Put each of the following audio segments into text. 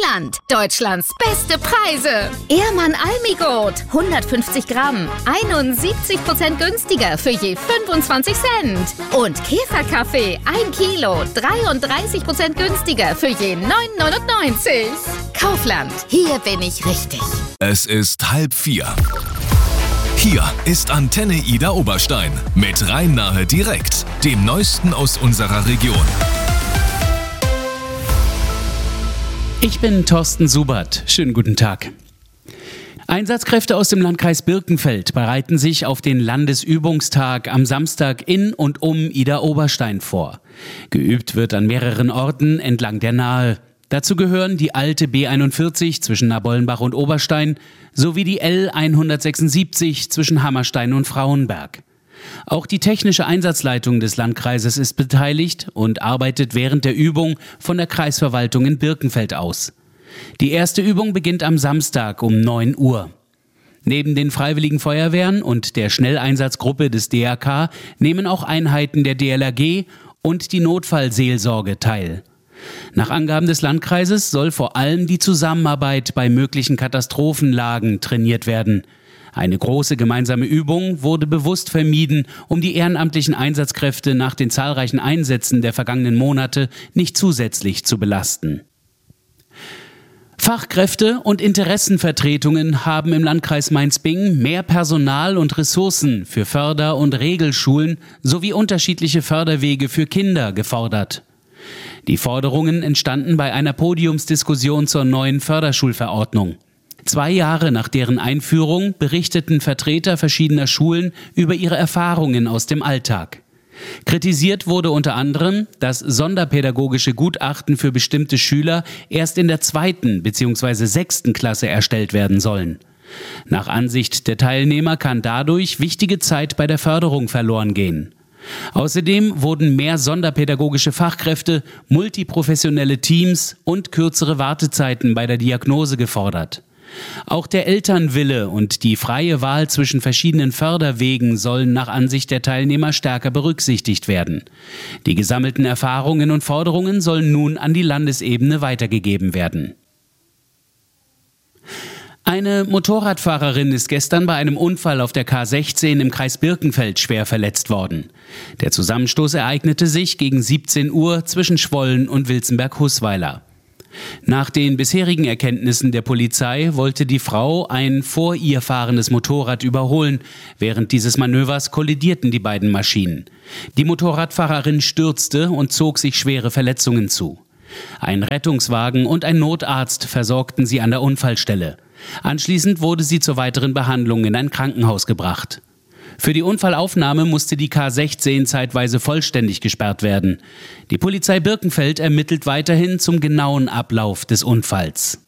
Kaufland. Deutschlands beste Preise. Ehrmann Almigot. 150 Gramm. 71% günstiger für je 25 Cent. Und Käferkaffee. 1 Kilo. 33% günstiger für je 9,99. Kaufland. Hier bin ich richtig. Es ist 3:30. Hier ist Antenne Ida Oberstein mit Rhein-Nahe direkt, dem Neuesten aus unserer Region. Ich bin Thorsten Subert. Schönen guten Tag. Einsatzkräfte aus dem Landkreis Birkenfeld bereiten sich auf den Landesübungstag am Samstag in und um Ida Oberstein vor. Geübt wird an mehreren Orten entlang der Nahe. Dazu gehören die alte B41 zwischen Nabollenbach und Oberstein sowie die L176 zwischen Hammerstein und Frauenberg. Auch die technische Einsatzleitung des Landkreises ist beteiligt und arbeitet während der Übung von der Kreisverwaltung in Birkenfeld aus. Die erste Übung beginnt am Samstag um 9 Uhr. Neben den Freiwilligen Feuerwehren und der Schnelleinsatzgruppe des DRK nehmen auch Einheiten der DLRG und die Notfallseelsorge teil. Nach Angaben des Landkreises soll vor allem die Zusammenarbeit bei möglichen Katastrophenlagen trainiert werden. Eine große gemeinsame Übung wurde bewusst vermieden, um die ehrenamtlichen Einsatzkräfte nach den zahlreichen Einsätzen der vergangenen Monate nicht zusätzlich zu belasten. Fachkräfte und Interessenvertretungen haben im Landkreis Mainz-Bingen mehr Personal und Ressourcen für Förder- und Regelschulen sowie unterschiedliche Förderwege für Kinder gefordert. Die Forderungen entstanden bei einer Podiumsdiskussion zur neuen Förderschulverordnung. 2 Jahre nach deren Einführung berichteten Vertreter verschiedener Schulen über ihre Erfahrungen aus dem Alltag. Kritisiert wurde unter anderem, dass sonderpädagogische Gutachten für bestimmte Schüler erst in der 2. bzw. 6. Klasse erstellt werden sollen. Nach Ansicht der Teilnehmer kann dadurch wichtige Zeit bei der Förderung verloren gehen. Außerdem wurden mehr sonderpädagogische Fachkräfte, multiprofessionelle Teams und kürzere Wartezeiten bei der Diagnose gefordert. Auch der Elternwille und die freie Wahl zwischen verschiedenen Förderwegen sollen nach Ansicht der Teilnehmer stärker berücksichtigt werden. Die gesammelten Erfahrungen und Forderungen sollen nun an die Landesebene weitergegeben werden. Eine Motorradfahrerin ist gestern bei einem Unfall auf der K16 im Kreis Birkenfeld schwer verletzt worden. Der Zusammenstoß ereignete sich gegen 17 Uhr zwischen Schwollen und Wilzenberg-Hußweiler. Nach den bisherigen Erkenntnissen der Polizei wollte die Frau ein vor ihr fahrendes Motorrad überholen. Während dieses Manövers kollidierten die beiden Maschinen. Die Motorradfahrerin stürzte und zog sich schwere Verletzungen zu. Ein Rettungswagen und ein Notarzt versorgten sie an der Unfallstelle. Anschließend wurde sie zur weiteren Behandlung in ein Krankenhaus gebracht. Für die Unfallaufnahme musste die K16 zeitweise vollständig gesperrt werden. Die Polizei Birkenfeld ermittelt weiterhin zum genauen Ablauf des Unfalls.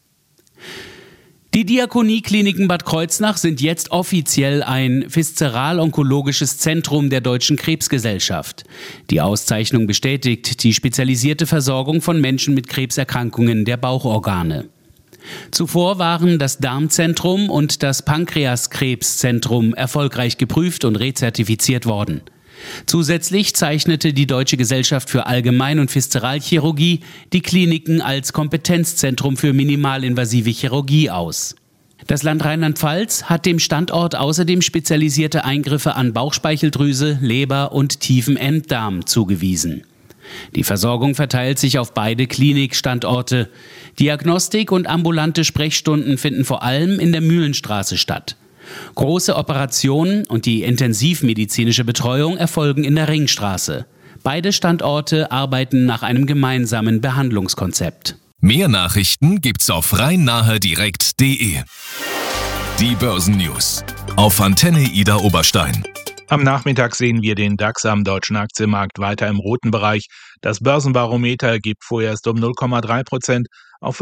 Die Diakoniekliniken Bad Kreuznach sind jetzt offiziell ein viszeral-onkologisches Zentrum der Deutschen Krebsgesellschaft. Die Auszeichnung bestätigt die spezialisierte Versorgung von Menschen mit Krebserkrankungen der Bauchorgane. Zuvor waren das Darmzentrum und das Pankreaskrebszentrum erfolgreich geprüft und rezertifiziert worden. Zusätzlich zeichnete die Deutsche Gesellschaft für Allgemein- und Viszeralchirurgie die Kliniken als Kompetenzzentrum für minimalinvasive Chirurgie aus. Das Land Rheinland-Pfalz hat dem Standort außerdem spezialisierte Eingriffe an Bauchspeicheldrüse, Leber und tiefen Enddarm zugewiesen. Die Versorgung verteilt sich auf beide Klinikstandorte. Diagnostik und ambulante Sprechstunden finden vor allem in der Mühlenstraße statt. Große Operationen und die intensivmedizinische Betreuung erfolgen in der Ringstraße. Beide Standorte arbeiten nach einem gemeinsamen Behandlungskonzept. Mehr Nachrichten gibt's auf rhein-nahe-direkt.de. Die Börsennews auf Antenne Ida Oberstein. Am Nachmittag sehen wir den DAX am deutschen Aktienmarkt weiter im roten Bereich. Das Börsenbarometer gibt vorerst um 0,3% auf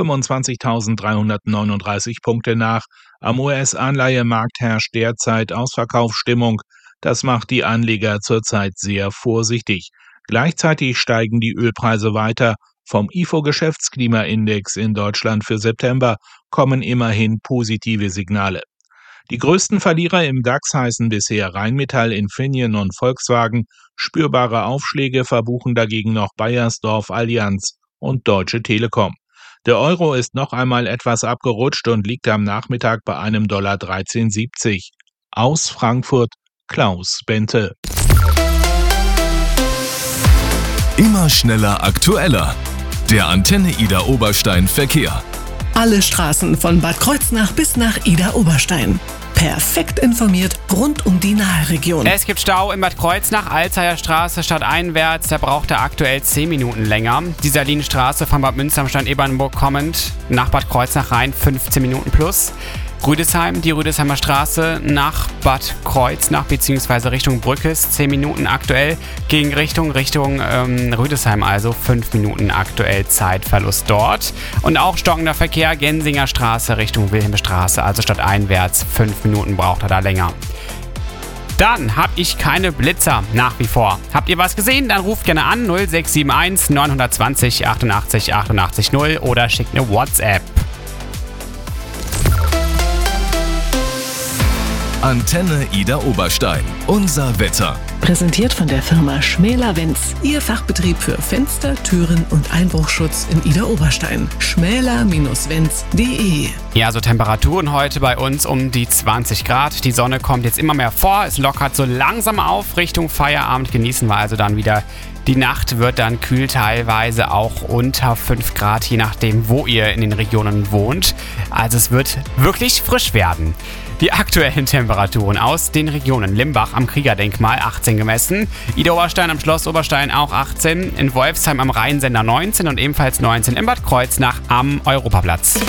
25.339 Punkte nach. Am US-Anleihemarkt herrscht derzeit Ausverkaufsstimmung. Das macht die Anleger zurzeit sehr vorsichtig. Gleichzeitig steigen die Ölpreise weiter. Vom IFO-Geschäftsklimaindex in Deutschland für September kommen immerhin positive Signale. Die größten Verlierer im DAX heißen bisher Rheinmetall, Infineon und Volkswagen. Spürbare Aufschläge verbuchen dagegen noch Baiersdorf, Allianz und Deutsche Telekom. Der Euro ist noch einmal etwas abgerutscht und liegt am Nachmittag bei einem Dollar 13,70. Aus Frankfurt Klaus Bente. Immer schneller, aktueller. Der Antenne Ida Oberstein Verkehr. Alle Straßen von Bad Kreuznach bis nach Ida Oberstein. Perfekt informiert rund um die Nahe-Region. Es gibt Stau in Bad Kreuznach, Alzheimer Straße stadteinwärts, da braucht er aktuell 10 Minuten länger. Die Salinenstraße von Bad Münster am Stand Ebernburg kommend nach Bad Kreuznach rein, 15 Minuten plus. Rüdesheim, die Rüdesheimer Straße nach Bad Kreuznach bzw. Richtung Brückes, 10 Minuten aktuell, gegen Richtung Rüdesheim, also 5 Minuten aktuell Zeitverlust dort. Und auch stockender Verkehr, Gensinger Straße Richtung Wilhelmstraße, also stadteinwärts, 5 Minuten braucht er da länger. Dann habe ich keine Blitzer, nach wie vor. Habt ihr was gesehen? Dann ruft gerne an 0671 920 88 88 0 oder schickt eine WhatsApp. Antenne Ida Oberstein. Unser Wetter. Präsentiert von der Firma Schmäler-Wenz. Ihr Fachbetrieb für Fenster, Türen und Einbruchschutz in Ida Oberstein. schmäler-wenz.de. Ja, so Temperaturen heute bei uns um die 20 Grad. Die Sonne kommt jetzt immer mehr vor. Es lockert so langsam auf Richtung Feierabend. Genießen wir also dann wieder. Die Nacht wird dann kühl, teilweise auch unter 5 Grad, je nachdem, wo ihr in den Regionen wohnt. Also es wird wirklich frisch werden. Die aktuellen Temperaturen aus den Regionen: Limbach am Kriegerdenkmal 18 gemessen, Ida Oberstein am Schloss Oberstein auch 18, in Wolfsheim am Rheinsender 19 und ebenfalls 19 in Bad Kreuznach am Europaplatz.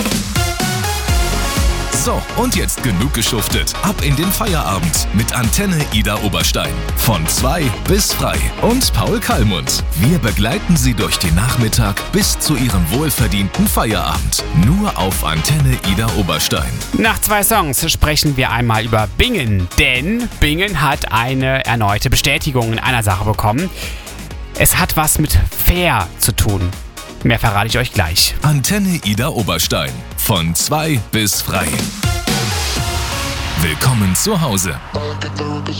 So, und jetzt genug geschuftet. Ab in den Feierabend mit Antenne Ida Oberstein. Von 2 bis frei. Und Paul Kallmund. Wir begleiten Sie durch den Nachmittag bis zu Ihrem wohlverdienten Feierabend. Nur auf Antenne Ida Oberstein. Nach 2 Songs sprechen wir einmal über Bingen. Denn Bingen hat eine erneute Bestätigung in einer Sache bekommen. Es hat was mit fair zu tun. Mehr verrate ich euch gleich. Antenne Ida Oberstein. Von 2 bis frei. Willkommen zu Hause.